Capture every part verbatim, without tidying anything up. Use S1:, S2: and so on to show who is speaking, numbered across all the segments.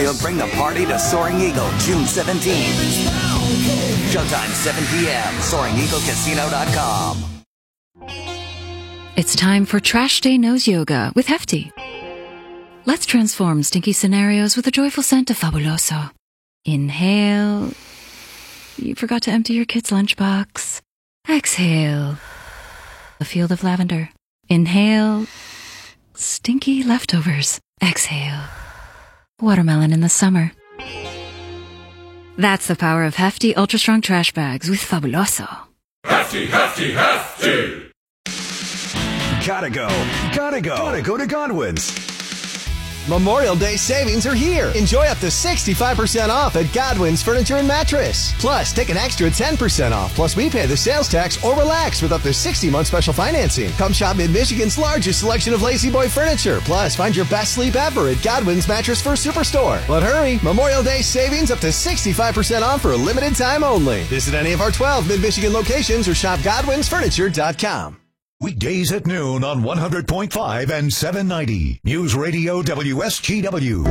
S1: Showtime.
S2: bring the party to Soaring Eagle June seventeenth. Showtime, seven p.m. Soaring Eagle Casino dot com.
S3: It's time for Trash Day Nose Yoga with Hefty. Let's transform stinky scenarios with a joyful scent of Fabuloso. Inhale. You forgot to empty your kid's lunchbox. Exhale. A field of lavender. Inhale. Stinky leftovers. Exhale. Watermelon in the summer. That's the power of Hefty Ultra Strong Trash Bags with Fabuloso.
S4: Hefty, hefty, hefty!
S5: Gotta go. Gotta go. Gotta go to Godwin's. Memorial Day savings are here. Enjoy up to sixty-five percent off at Godwin's Furniture and Mattress. Plus, take an extra ten percent off. Plus, we pay the sales tax or relax with up to sixty month special financing. Come shop Mid-Michigan's largest selection of Lazy Boy furniture. Plus, find your best sleep ever at Godwin's Mattress First Superstore. But hurry, Memorial Day savings up to sixty-five percent off for a limited time only. Visit any of our twelve Mid-Michigan locations or shop Godwins Furniture dot com.
S6: Weekdays at noon on one hundred point five and seven ninety. News Radio W S G W.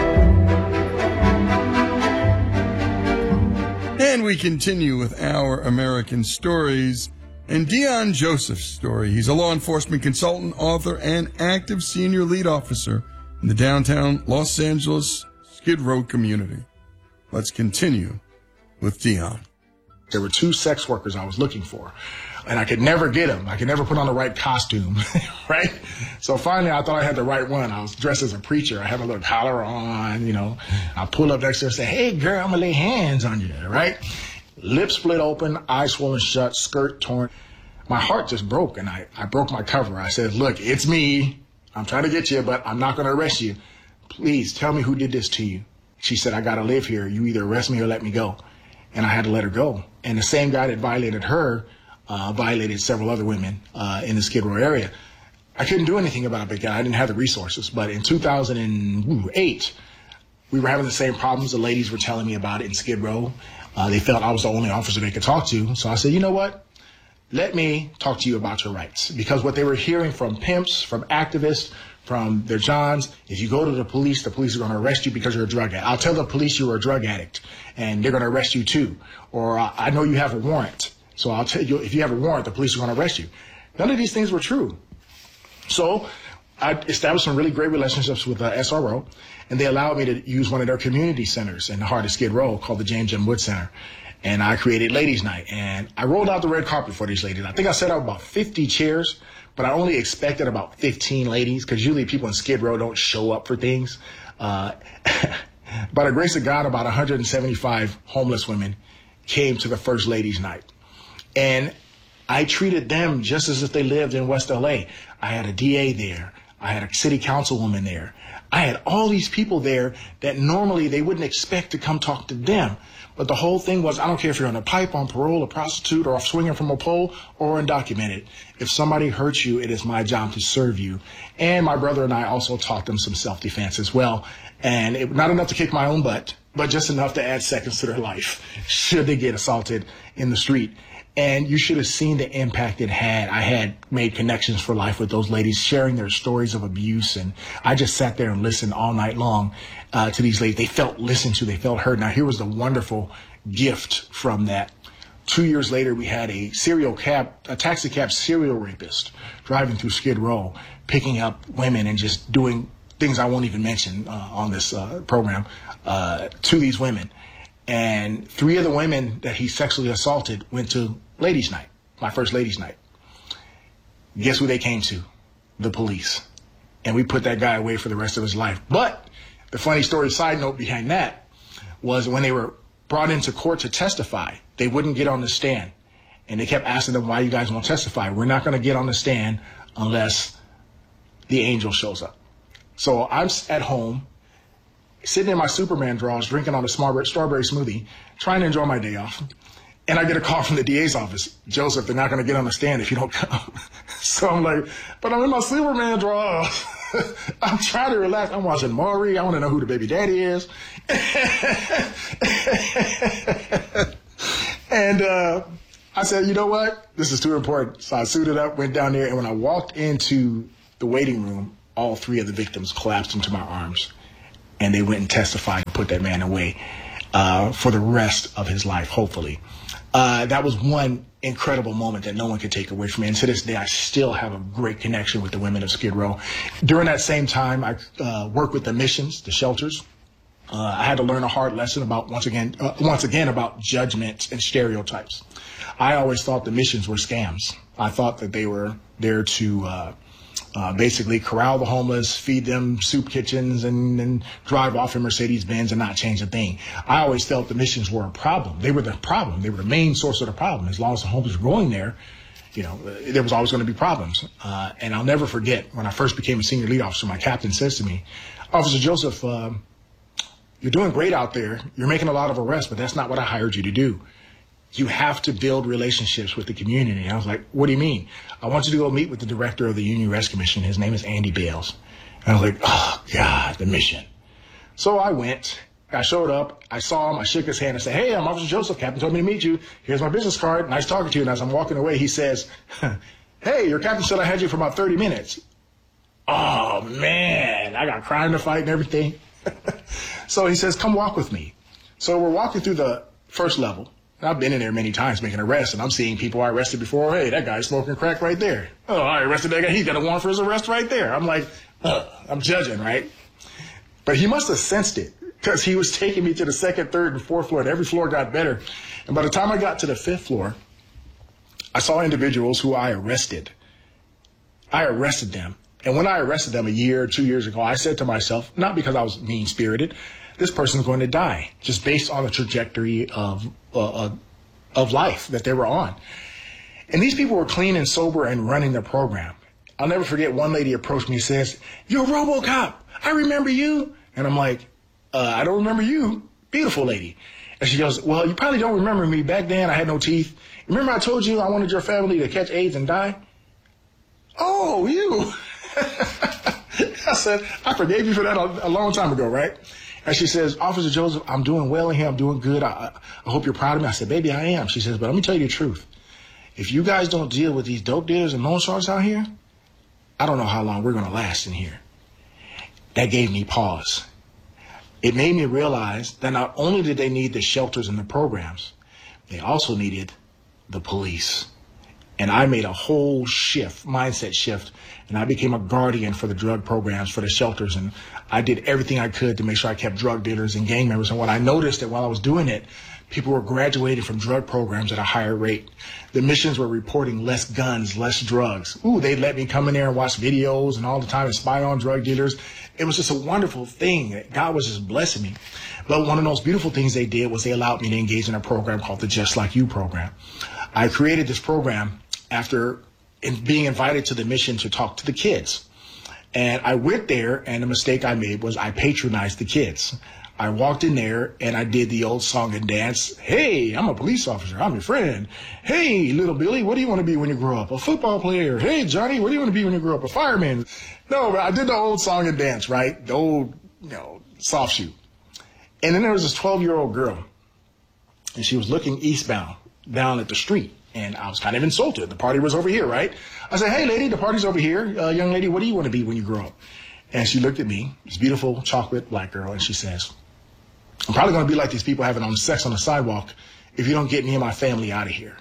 S7: And we continue with our American stories. And Dion Joseph's story. He's a law enforcement consultant, author, and active senior lead officer in the downtown Los Angeles Skid Row community. Let's continue with Dion.
S8: There were two sex workers I was looking for, and I could never get them. I could never put on the right costume, right? So finally, I thought I had the right one. I was dressed as a preacher. I had a little collar on, you know. I pull up next to her and say, hey, girl, I'm going to lay hands on you, right? Lips split open, eyes swollen shut, skirt torn. My heart just broke, and I, I broke my cover. I said, look, it's me. I'm trying to get you, but I'm not going to arrest you. Please tell me who did this to you. She said, I got to live here. You either arrest me or let me go. And I had to let her go. And the same guy that violated her uh, violated several other women uh, in the Skid Row area. I couldn't do anything about it because I didn't have the resources. But in two thousand eight, we were having the same problems. The ladies were telling me about it in Skid Row. Uh, they felt I was the only officer they could talk to. So I said, you know what? Let me talk to you about your rights. Because what they were hearing from pimps, from activists, from their johns, if you go to the police, the police are going to arrest you because you're a drug addict. I'll tell the police you were a drug addict, and they're going to arrest you too. Or I know you have a warrant, so I'll tell you, if you have a warrant, the police are going to arrest you. None of these things were true. So I established some really great relationships with uh, S R O, and they allowed me to use one of their community centers in the heart of Skid Row called the James M. Wood Center. And I created Ladies Night, and I rolled out the red carpet for these ladies. I think I set up about fifty chairs, but I only expected about fifteen ladies, because usually people in Skid Row don't show up for things. Uh, by the grace of God, about one hundred seventy-five homeless women came to the first Ladies Night. And I treated them just as if they lived in West L A. I had a D A there. I had a city councilwoman there. I had all these people there that normally they wouldn't expect to come talk to them. But the whole thing was, I don't care if you're on a pipe, on parole, a prostitute, or swinging from a pole, or undocumented. If somebody hurts you, it is my job to serve you. And my brother and I also taught them some self-defense as well. And it, not enough to kick my own butt, but just enough to add seconds to their life, should they get assaulted in the street. And you should have seen the impact it had. I had made connections for life with those ladies, sharing their stories of abuse. And I just sat there and listened all night long uh, to these ladies. They felt listened to. They felt heard. Now, here was the wonderful gift from that. Two years later, we had a serial cab, a taxi cab serial rapist driving through Skid Row, picking up women and just doing things I won't even mention uh, on this uh, program uh, to these women. And three of the women that he sexually assaulted went to Ladies Night, my first Ladies Night. Guess who they came to? The police. And we put that guy away for the rest of his life. But the funny story, side note behind that, was when they were brought into court to testify, they wouldn't get on the stand. And they kept asking them, why you guys won't testify? We're not going to get on the stand unless the angel shows up. So I'm at home, sitting in my Superman drawers, drinking on a strawberry smoothie, trying to enjoy my day off. And I get a call from the D A's office. Joseph, they're not going to get on the stand if you don't come. So I'm like, but I'm in my Superman drawers. I'm trying to relax. I'm watching Maury. I want to know who the baby daddy is. And uh, I said, you know what? This is too important. So I suited up, went down there. And when I walked into the waiting room, all three of the victims collapsed into my arms. And they went and testified in put that man away uh, for the rest of his life, hopefully. Uh, that was one incredible moment that no one could take away from me. And to this day, I still have a great connection with the women of Skid Row. During that same time, I uh, worked with the missions, the shelters. Uh, I had to learn a hard lesson about, once again, uh, once again, about judgments and stereotypes. I always thought the missions were scams. I thought that they were there to uh, uh, basically corral the homeless, feed them soup kitchens, and, and drive off in Mercedes-Benz and not change a thing. I always felt the missions were a problem. They were the problem. They were the main source of the problem. As long as the homeless were going there, you know, there was always going to be problems. Uh, and I'll never forget when I first became a senior lead officer, my captain says to me, Officer Joseph, uh, you're doing great out there. You're making a lot of arrests, but that's not what I hired you to do. You have to build relationships with the community. And I was like, what do you mean? I want you to go meet with the director of the Union Rescue Mission. His name is Andy Bales. And I was like, oh, God, the mission. So I went. I showed up. I saw him. I shook his hand and said, hey, I'm Officer Joseph. Captain told me to meet you. Here's my business card. Nice talking to you. And as I'm walking away, he says, hey, your captain said I had you for about thirty minutes. Oh, man. I got crime to fight and everything. So he says, come walk with me. So we're walking through the first level. I've been in there many times making arrests, and I'm seeing people I arrested before. Hey, that guy's smoking crack right there. Oh, I arrested that guy. He's got a warrant for his arrest right there. I'm like, uh, I'm judging, right? But he must have sensed it because he was taking me to the second, third, and fourth floor, and every floor got better. And by the time I got to the fifth floor, I saw individuals who I arrested. I arrested them. And when I arrested them a year or two years ago, I said to myself, not because I was mean-spirited, this person's going to die just based on the trajectory of uh, of life that they were on. And these people were clean and sober and running their program. I'll never forget one lady approached me and says, you're RoboCop. I remember you. And I'm like, uh, I don't remember you. Beautiful lady. And she goes, well, you probably don't remember me. Back then, I had no teeth. Remember I told you I wanted your family to catch AIDS and die? Oh, you. I said, I forgave you for that a, a long time ago, right? And she says, Officer Joseph, I'm doing well in here. I'm doing good. I, I hope you're proud of me. I said, baby, I am. She says, but let me tell you the truth. If you guys don't deal with these dope dealers and loan sharks out here, I don't know how long we're going to last in here. That gave me pause. It made me realize that not only did they need the shelters and the programs, they also needed the police. And I made a whole shift, mindset shift, and I became a guardian for the drug programs, for the shelters, and I did everything I could to make sure I kept drug dealers and gang members. And what I noticed that while I was doing it, people were graduating from drug programs at a higher rate. The missions were reporting less guns, less drugs. Ooh, they'd let me come in there and watch videos and all the time and spy on drug dealers. It was just a wonderful thing. God was just blessing me. But one of the most beautiful things they did was they allowed me to engage in a program called the Just Like You program. I created this program after in being invited to the mission to talk to the kids. And I went there, and the mistake I made was I patronized the kids. I walked in there, and I did the old song and dance. Hey, I'm a police officer. I'm your friend. Hey, little Billy, what do you want to be when you grow up? A football player. Hey, Johnny, what do you want to be when you grow up? A fireman. No, but I did the old song and dance, right? The old, you know, soft shoe. And then there was this twelve-year-old girl, and she was looking eastbound down at the street. And I was kind of insulted. The party was over here, right? I said, hey, lady, the party's over here. Uh, young lady, what do you want to be when you grow up? And she looked at me, this beautiful chocolate black girl, and she says, I'm probably going to be like these people having on sex on the sidewalk if you don't get me and my family out of here.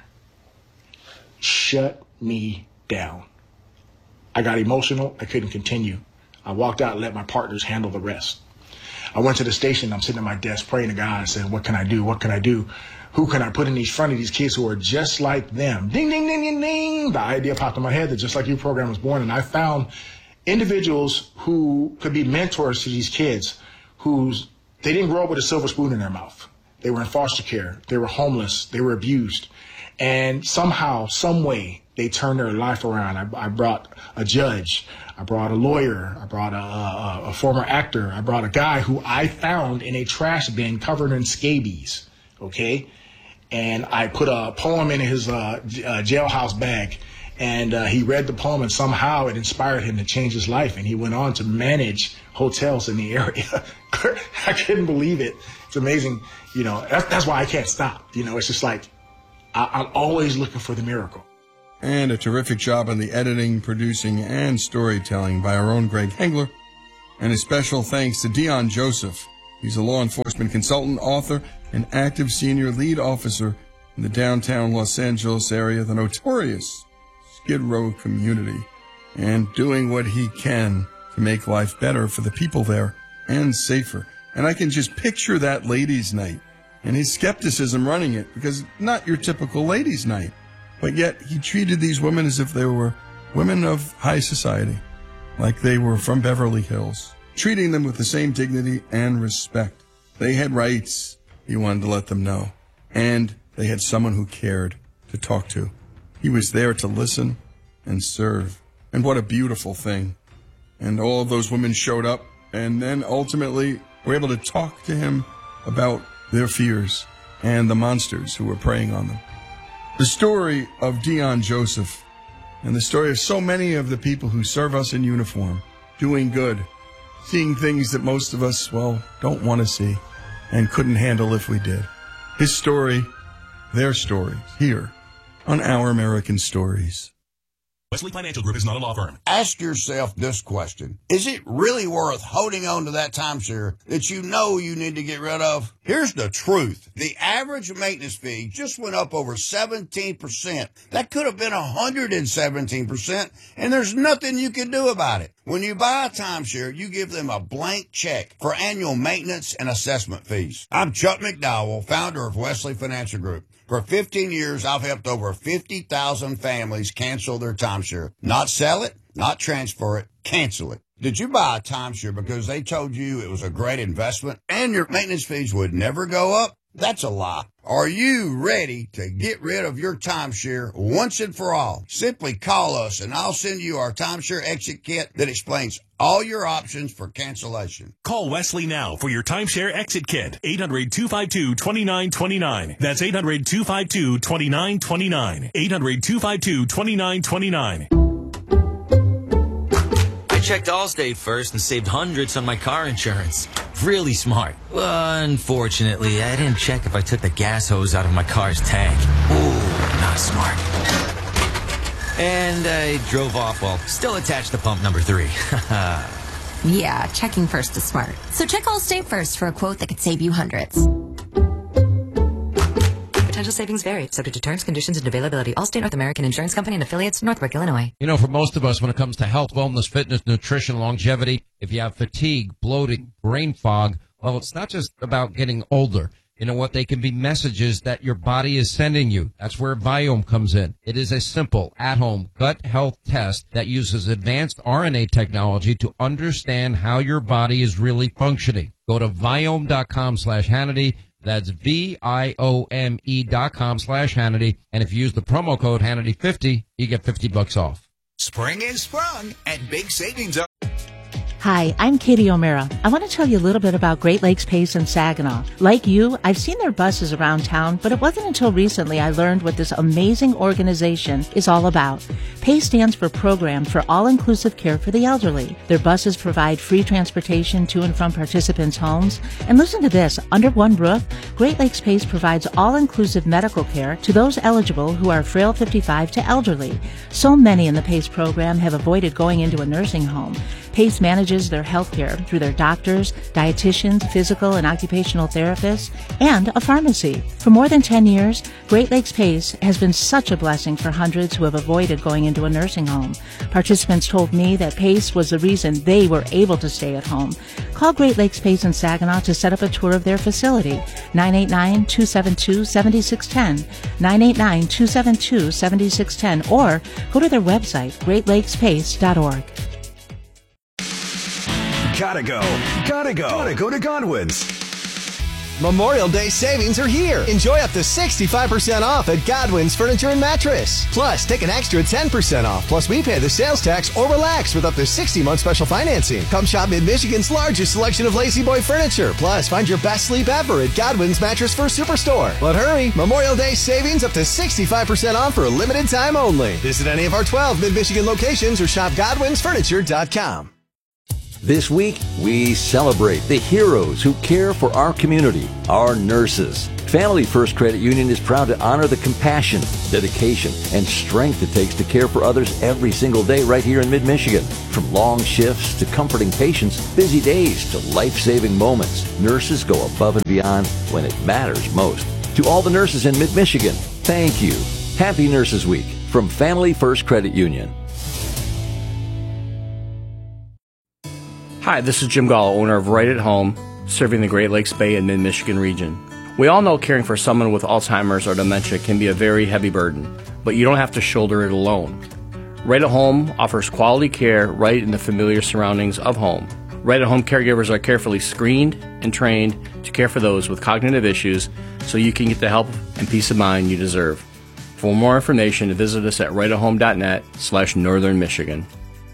S8: Shut me down. I got emotional. I couldn't continue. I walked out and let my partners handle the rest. I went to the station. I'm sitting at my desk praying to God and saying, what can I do? What can I do? Who can I put in these front of these kids who are just like them? Ding, ding, ding, ding, ding. The idea popped in my head that Just Like You program was born, and I found individuals who could be mentors to these kids who's they didn't grow up with a silver spoon in their mouth. They were in foster care. They were homeless. They were abused. And somehow, some way, they turned their life around. I, I brought a judge. I brought a lawyer. I brought a, a, a former actor. I brought a guy who I found in a trash bin covered in scabies. Okay? And I put a poem in his uh, uh, jailhouse bag, and uh, he read the poem, and somehow it inspired him to change his life, and he went on to manage hotels in the area. I couldn't believe it. It's amazing. You know, that's, that's why I can't stop. You know, it's just like I, I'm always looking for the miracle.
S7: And a terrific job on the editing, producing, and storytelling by our own Greg Hengler. And a special thanks to Dion Joseph, He's a law enforcement consultant, author, and active senior lead officer in the downtown Los Angeles area, the notorious Skid Row community, and doing what he can to make life better for the people there and safer. And I can just picture that ladies' night and his skepticism running it, because not your typical ladies' night, but yet he treated these women as if they were women of high society, like they were from Beverly Hills, treating them with the same dignity and respect. They had rights, he wanted to let them know, and they had someone who cared to talk to. He was there to listen and serve. And what a beautiful thing. And all of those women showed up and then ultimately were able to talk to him about their fears and the monsters who were preying on them. The story of Dion Joseph and the story of so many of the people who serve us in uniform, doing good, seeing things that most of us, well, don't want to see and couldn't handle if we did. His story, their stories, here on Our American Stories.
S1: Wesley Financial Group is not a law firm.
S9: Ask yourself this question. Is it really worth holding on to that timeshare that you know you need to get rid of? Here's the truth. The average maintenance fee just went up over seventeen percent. That could have been one hundred seventeen percent, and there's nothing you can do about it. When you buy a timeshare, you give them a blank check for annual maintenance and assessment fees. I'm Chuck McDowell, founder of Wesley Financial Group. For fifteen years, I've helped over fifty thousand families cancel their timeshare. Not sell it, not transfer it, cancel it. Did you buy a timeshare because they told you it was a great investment and your maintenance fees would never go up? That's a lie. Are you ready to get rid of your timeshare once and for all? Simply call us and I'll send you our timeshare exit kit that explains all your options for cancellation.
S1: Call Wesley now for your timeshare exit kit. eight hundred, two five two, two nine two nine. That's eight hundred, two five two, two nine two nine. eight hundred, two five two, two nine two nine.
S10: I checked Allstate first and saved hundreds on my car insurance. Really smart. Well, unfortunately, I didn't check if I took the gas hose out of my car's tank. Ooh, not smart. And I drove off while still attached to pump number three.
S11: Yeah, checking first is smart. So check Allstate first for a quote that could save you hundreds.
S12: Potential savings vary, subject to terms, conditions, and availability. Allstate North American Insurance Company and affiliates, Northbrook, Illinois.
S13: You know, for most of us, when it comes to health, wellness, fitness, nutrition, longevity, if you have fatigue, bloating, brain fog, well, it's not just about getting older. You know what? They can be messages that your body is sending you. That's where Viome comes in. It is a simple, at-home gut health test that uses advanced R N A technology to understand how your body is really functioning. Go to Viome.com slash Hannity. That's V-I-O-M-E dot com slash Hannity. And if you use the promo code Hannity fifty, you get fifty bucks off.
S2: Spring is sprung and big savings are...
S14: Hi, I'm Katie O'Mara. I want to tell you a little bit about Great Lakes Pace in Saginaw. Like you, I've seen their buses around town, but it wasn't until recently I learned what this amazing organization is all about. PACE stands for Program for All-Inclusive Care for the Elderly. Their buses provide free transportation to and from participants' homes. And listen to this, under one roof, Great Lakes Pace provides all-inclusive medical care to those eligible who are frail fifty-five to elderly. So many in the PACE program have avoided going into a nursing home. PACE manages their health care through their doctors, dietitians, physical and occupational therapists, and a pharmacy. For more than ten years, Great Lakes PACE has been such a blessing for hundreds who have avoided going into a nursing home. Participants told me that PACE was the reason they were able to stay at home. Call Great Lakes PACE in Saginaw to set up a tour of their facility. nine eight nine, two seven two, seven six one zero, nine eight nine, two seven two, seven six one zero, or go to their website, great lakes pace dot org.
S5: Gotta go. Gotta go. Gotta go to Godwin's. Memorial Day savings are here. Enjoy up to sixty-five percent off at Godwin's Furniture and Mattress. Plus, take an extra ten percent off. Plus, we pay the sales tax or relax with up to sixty month special financing. Come shop Mid-Michigan's largest selection of Lazy Boy furniture. Plus, find your best sleep ever at Godwin's Mattress First Superstore. But hurry, Memorial Day savings up to sixty-five percent off for a limited time only. Visit any of our twelve Mid-Michigan locations or shop godwins furniture dot com.
S15: This week, we celebrate the heroes who care for our community, our nurses. Family First Credit Union is proud to honor the compassion, dedication, and strength it takes to care for others every single day right here in mid-Michigan. From long shifts to comforting patients, busy days to life-saving moments, nurses go above and beyond when it matters most. To all the nurses in mid-Michigan, thank you. Happy Nurses Week from Family First Credit Union.
S16: Hi, this is Jim Gallo, owner of Right at Home, serving the Great Lakes Bay and Mid-Michigan region. We all know caring for someone with Alzheimer's or dementia can be a very heavy burden, but you don't have to shoulder it alone. Right at Home offers quality care right in the familiar surroundings of home. Right at Home caregivers are carefully screened and trained to care for those with cognitive issues so you can get the help and peace of mind you deserve. For more information, visit us at right at home dot net slash northern Michigan.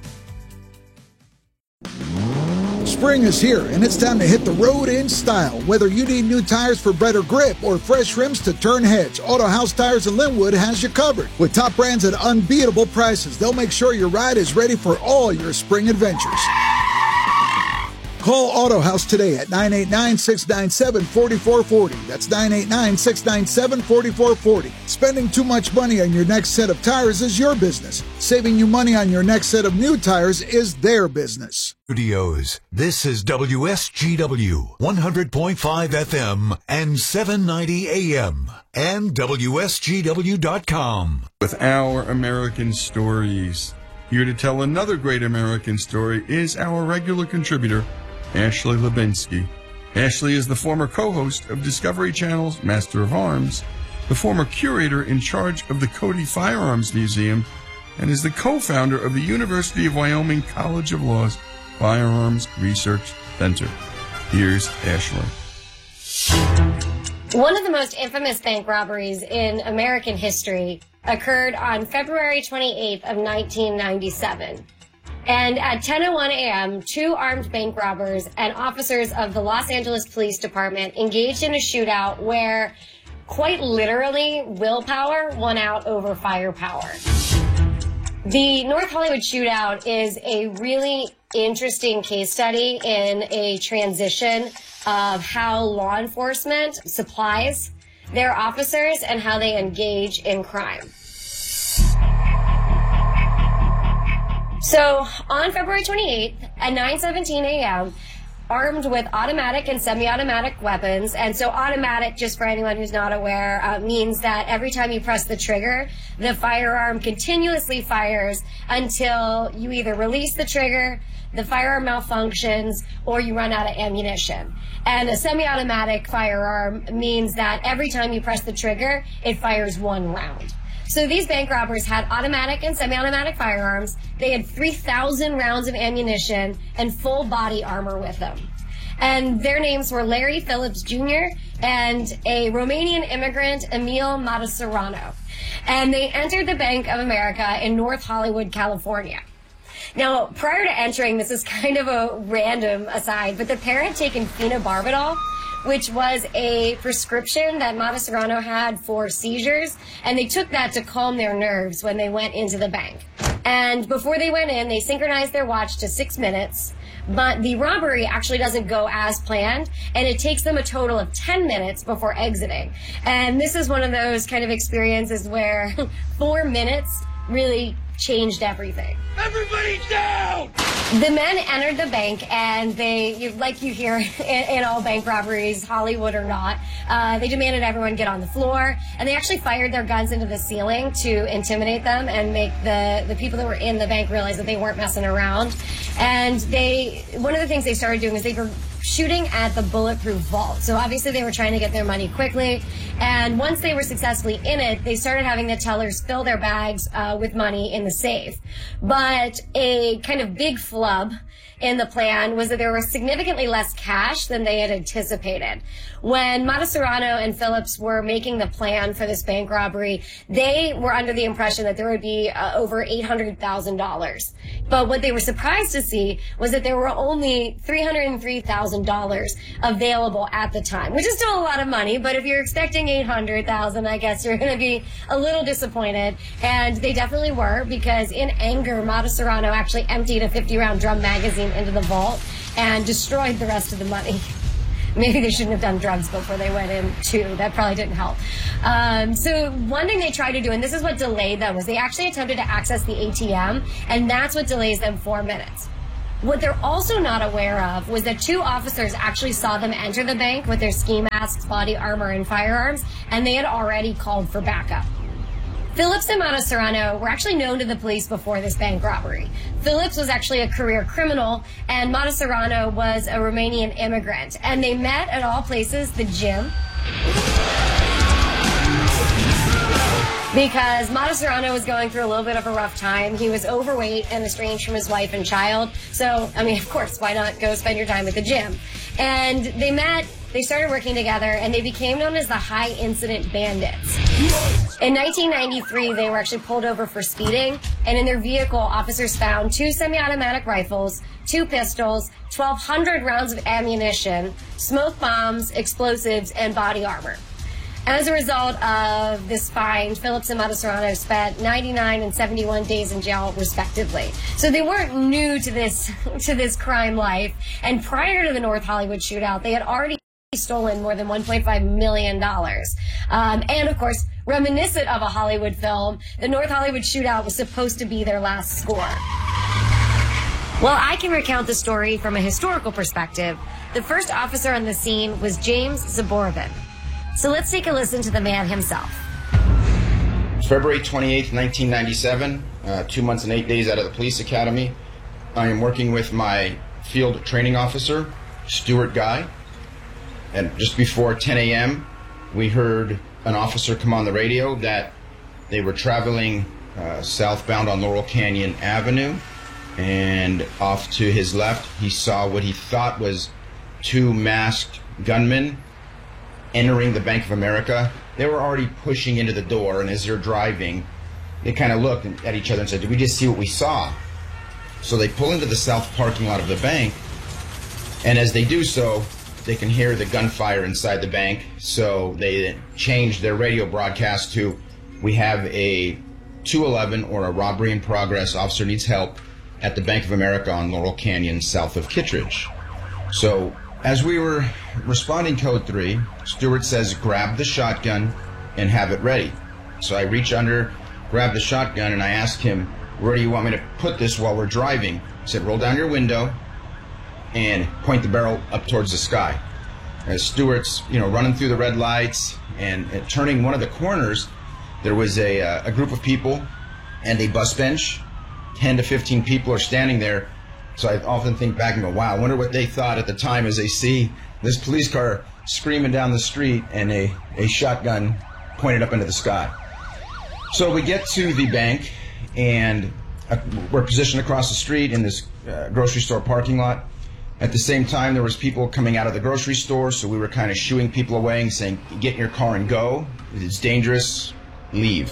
S17: Spring is here, and it's time to hit the road in style. Whether you need new tires for better grip or fresh rims to turn heads, Auto House Tires in Linwood has you covered. With top brands at unbeatable prices, they'll make sure your ride is ready for all your spring adventures. Call Auto House today at nine eight nine, six nine seven, four four four zero. That's nine eight nine, six nine seven, four four four zero. Spending too much money on your next set of tires is your business. Saving you money on your next set of new tires is their business.
S6: Studios. This is W S G W, one hundred point five F M and seven ninety A M and W S G W dot com.
S7: With Our American Stories. Here to tell another great American story is our regular contributor, Ashley Lubinsky. Ashley is the former co-host of Discovery Channel's Master of Arms, the former curator in charge of the Cody Firearms Museum, and is the co-founder of the University of Wyoming College of Law's Firearms Research Center. Here's Ashley.
S18: One of the most infamous bank robberies in American history occurred on February twenty-eighth of nineteen ninety-seven. And at ten oh one a.m., two armed bank robbers and officers of the Los Angeles Police Department engaged in a shootout where, quite literally, willpower won out over firepower. The North Hollywood shootout is a really interesting case study in a transition of how law enforcement supplies their officers and how they engage in crime. So on February twenty-eighth at nine seventeen a.m., armed with automatic and semi-automatic weapons, and so automatic, just for anyone who's not aware, uh, means that every time you press the trigger, the firearm continuously fires until you either release the trigger, the firearm malfunctions, or you run out of ammunition. And a semi-automatic firearm means that every time you press the trigger, it fires one round. So these bank robbers had automatic and semi-automatic firearms. They had three thousand rounds of ammunition and full body armor with them. And their names were Larry Phillips Junior and a Romanian immigrant, Emil Mătăsăreanu. And they entered the Bank of America in North Hollywood, California. Now, prior to entering, this is kind of a random aside, but the pair had taken phenobarbital, which was a prescription that Mătăsăreanu had for seizures, and they took that to calm their nerves when they went into the bank. And before they went in, they synchronized their watch to six minutes, but the robbery actually doesn't go as planned, and it takes them a total of ten minutes before exiting. And this is one of those kind of experiences where four minutes really changed everything.
S4: Everybody down!
S18: The men entered the bank, and they, like you hear in, in all bank robberies, Hollywood or not, uh, they demanded everyone get on the floor, and they actually fired their guns into the ceiling to intimidate them and make the, the people that were in the bank realize that they weren't messing around. And they, one of the things they started doing is they were shooting at the bulletproof vault. So obviously they were trying to get their money quickly. And once they were successfully in it, they started having the tellers fill their bags uh, with money in the safe. But a kind of big flub in the plan was that there was significantly less cash than they had anticipated. When Mătăsăreanu and Phillips were making the plan for this bank robbery, they were under the impression that there would be uh, over eight hundred thousand dollars. But what they were surprised to see was that there were only three hundred three thousand dollars available at the time, which is still a lot of money, but if you're expecting eight hundred thousand dollars, I guess you're going to be a little disappointed. And they definitely were, because in anger, Mătăsăreanu actually emptied a fifty round drum magazine magazine into the vault and destroyed the rest of the money. Maybe they shouldn't have done drugs before they went in, too. That probably didn't help. Um, so one thing they tried to do, and this is what delayed them, was they actually attempted to access the A T M, and that's what delays them four minutes. What they're also not aware of was that two officers actually saw them enter the bank with their ski masks, body armor, and firearms, and they had already called for backup. Phillips and Matasareanu were actually known to the police before this bank robbery. Phillips was actually a career criminal, and Matasareanu was a Romanian immigrant. And they met at all places, the gym, because Matasareanu was going through a little bit of a rough time. He was overweight and estranged from his wife and child. So, I mean, of course, why not go spend your time at the gym? And they met, they started working together, and they became known as the High Incident Bandits. In nineteen ninety-three, they were actually pulled over for speeding, and in their vehicle, officers found two semi-automatic rifles, two pistols, twelve hundred rounds of ammunition, smoke bombs, explosives, and body armor. As a result of this find, Phillips and Matasareanu spent ninety-nine and seventy-one days in jail, respectively. So they weren't new to this to this crime life. And prior to the North Hollywood shootout, they had already stolen more than one point five million dollars. Um, and, of course, reminiscent of a Hollywood film, the North Hollywood shootout was supposed to be their last score. Well, I can recount the story from a historical perspective. The first officer on the scene was James Zaborovin. So let's take a listen to the man himself.
S19: February twenty-eighth, nineteen ninety-seven, uh, two months and eight days out of the police academy. I am working with my field training officer, Stuart Guy. And just before ten a m, we heard an officer come on the radio that they were traveling uh, southbound on Laurel Canyon Avenue. And off to his left, he saw what he thought was two masked gunmen entering the Bank of America. They were already pushing into the door, and as they're driving, they kind of looked at each other and said, "Did we just see what we saw?" So they pull into the south parking lot of the bank, and as they do so, they can hear the gunfire inside the bank. So they changed their radio broadcast to, "We have a two eleven or a robbery in progress. Officer needs help at the Bank of America on Laurel Canyon south of Kittredge." So as we were responding code three, Stuart says, "Grab the shotgun and have it ready." So I reach under, grab the shotgun, and I ask him, "Where do you want me to put this while we're driving?" He said, "Roll down your window and point the barrel up towards the sky." As Stuart's, you know, running through the red lights and, and turning one of the corners, there was a, uh, a group of people and a bus bench. ten to fifteen people are standing there. So I often think back and go, wow, I wonder what they thought at the time as they see this police car screaming down the street and a, a shotgun pointed up into the sky. So we get to the bank, and uh, we're positioned across the street in this uh, grocery store parking lot. At the same time, there was people coming out of the grocery store, so we were kind of shooing people away and saying, "Get in your car and go. It's dangerous. Leave."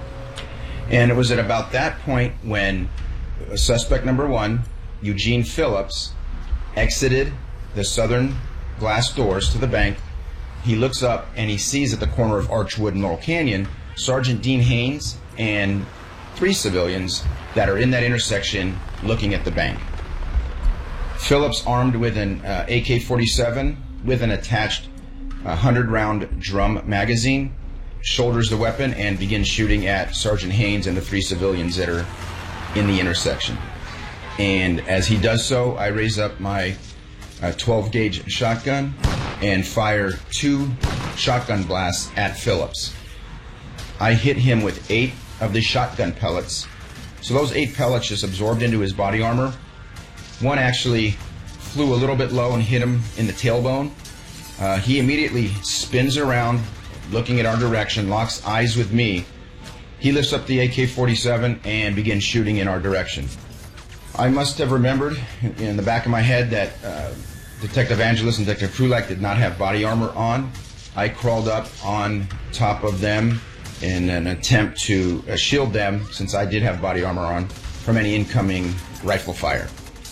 S19: And it was at about that point when suspect number one, Eugene Phillips, exited the southern glass doors to the bank. He looks up and he sees at the corner of Archwood and Laurel Canyon Sergeant Dean Haynes and three civilians that are in that intersection looking at the bank. Phillips, armed with an uh, A K forty-seven with an attached uh, hundred round drum magazine, shoulders the weapon and begins shooting at Sergeant Haynes and the three civilians that are in the intersection. And as he does so, I raise up my uh, twelve gauge shotgun and fire two shotgun blasts at Phillips. I hit him with eight of the shotgun pellets. So those eight pellets just absorbed into his body armor. One actually flew a little bit low and hit him in the tailbone. Uh, he immediately spins around, looking at our direction, locks eyes with me. He lifts up the A K forty-seven and begins shooting in our direction. I must have remembered in the back of my head that uh, Detective Angeles and Detective Krulak did not have body armor on. I crawled up on top of them in an attempt to uh, shield them, since I did have body armor on, from any incoming rifle fire.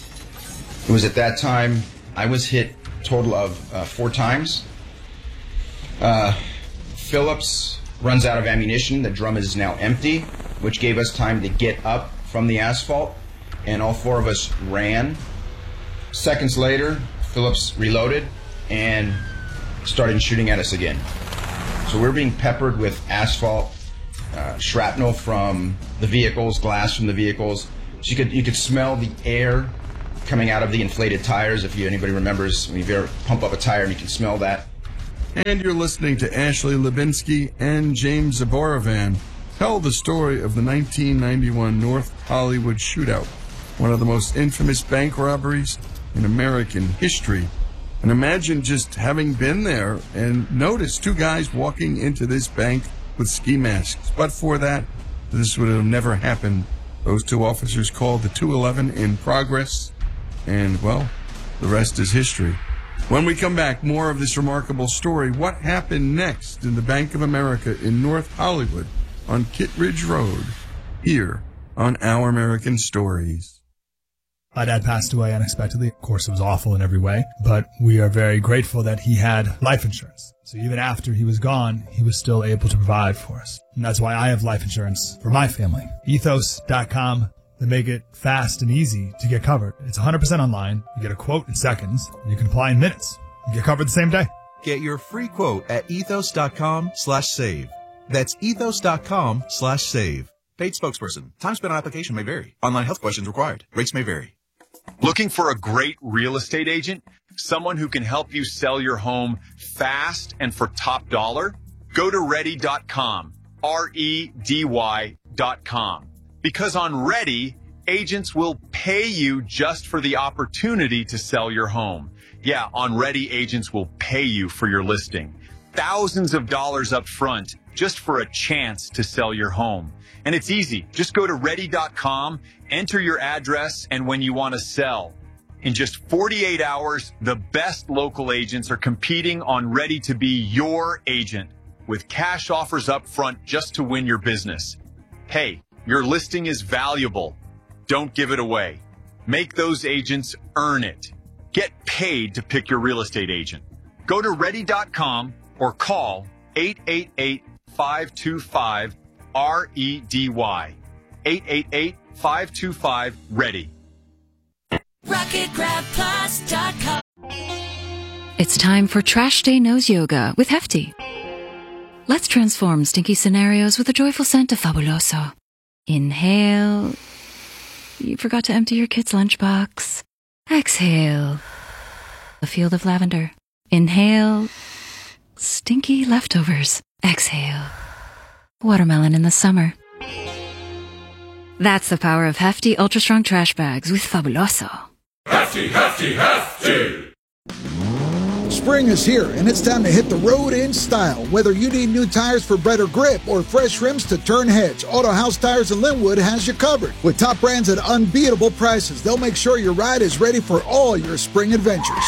S19: It was at that time I was hit a total of uh, four times. Uh, Phillips runs out of ammunition. The drum is now empty, which gave us time to get up from the asphalt, and all four of us ran Seconds later, Phillips reloaded and started shooting at us again. So we're being peppered with asphalt, uh, shrapnel from the vehicles, glass from the vehicles. So you could you could smell the air coming out of the inflated tires. If you, anybody remembers, when you ever pump up a tire and you can smell that.
S7: And you're listening to Ashley Lubinsky and James Zaborovan tell the story of the nineteen ninety-one North Hollywood shootout, one of the most infamous bank robberies in American history. And imagine just having been there and noticed two guys walking into this bank with ski masks. But for that, this would have never happened. Those two officers called the two eleven in progress, and, well, the rest is history. When we come back, more of this remarkable story. What happened next in the Bank of America in North Hollywood on Kittredge Road, here on Our American Stories.
S20: My dad passed away unexpectedly. Of course, it was awful in every way, but we are very grateful that he had life insurance. So even after he was gone, he was still able to provide for us. And that's why I have life insurance for my family. ethos dot com. They make it fast and easy to get covered. It's one hundred percent online. You get a quote in seconds. You can apply in minutes. You get covered the same day.
S21: Get your free quote at ethos dot com slash save. That's ethos dot com slash save. Paid spokesperson. Time spent on application may vary. Online health questions required. Rates may vary.
S22: Looking for a great real estate agent? Someone who can help you sell your home fast and for top dollar? Go to ready dot com. R E D Y dot com. Because on Ready, agents will pay you just for the opportunity to sell your home. Yeah, on Ready, agents will pay you for your listing. Thousands of dollars up front just for a chance to sell your home. And it's easy. Just go to ready dot com, enter your address, and when you want to sell. In just forty-eight hours, the best local agents are competing on Ready to be your agent with cash offers up front just to win your business. Hey, your listing is valuable. Don't give it away. Make those agents earn it. Get paid to pick your real estate agent. Go to ready dot com or call eight eight eight, five two five, R E D Y. eight eight eight, five two five, READY.
S23: rocket grab plus dot com.
S3: It's time for Trash Day Nose Yoga with Hefty. Let's transform stinky scenarios with a joyful scent of Fabuloso. Inhale. You forgot to empty your kid's lunchbox. Exhale. A field of lavender. Inhale. Stinky leftovers. Exhale. Watermelon in the summer. That's the power of Hefty Ultra Strong Trash Bags with Fabuloso.
S4: Hefty, hefty, hefty!
S17: Spring is here, and it's time to hit the road in style. Whether you need new tires for better grip or fresh rims to turn heads, Auto House Tires in Linwood has you covered. With top brands at unbeatable prices, they'll make sure your ride is ready for all your spring adventures.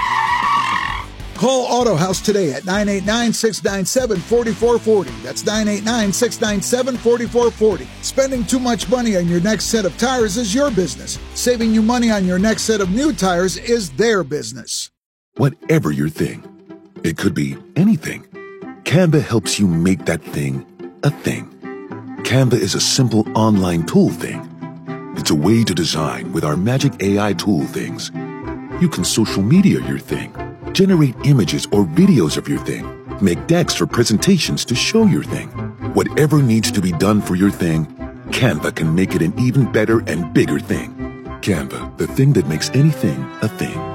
S17: Call Auto House today at nine eight nine, six nine seven, four four four zero. That's nine eight nine, six nine seven, four four four zero. Spending too much money on your next set of tires is your business. Saving you money on your next set of new tires is their business.
S24: Whatever your thing, it could be anything. Canva helps you make that thing a thing. Canva is a simple online tool thing. It's a way to design with our magic A I tool things. You can social media your thing, generate images or videos of your thing, make decks or presentations to show your thing. Whatever needs to be done for your thing, Canva can make it an even better and bigger thing. Canva, the thing that makes anything a thing.